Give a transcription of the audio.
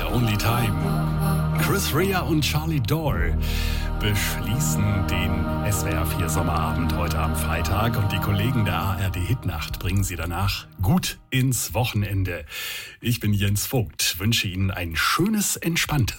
Only Time. Chris Rea und Charlie Dore beschließen den SWR 4 Sommerabend heute am Freitag und die Kollegen der ARD Hitnacht bringen sie danach gut ins Wochenende. Ich bin Jens Vogt, wünsche Ihnen ein schönes, entspanntes